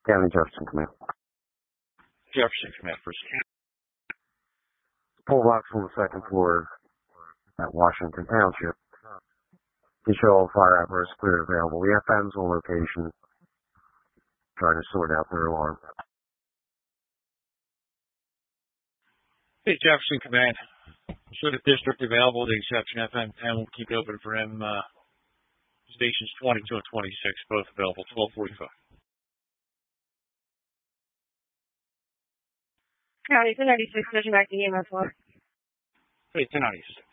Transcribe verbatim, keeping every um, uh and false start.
County Jefferson Command. Jefferson Command, first. Pull box from the second floor at Washington Township. To show all fire apparatus clear and available. We have F Ms on location trying to sort out their alarm. Hey, Jefferson Command. Show the district available, the exception F M ten will keep open for M uh, stations twenty-two and twenty-six, both available, twelve forty-five. County ten ninety-six, station back to E M S one. Hey, ten ninety-six.